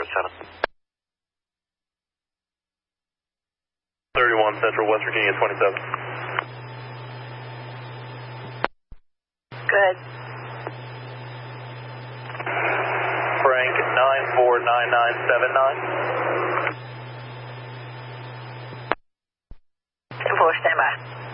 7. 31 Central, West Virginia 27. Good. Frank 949979. 4, stand by.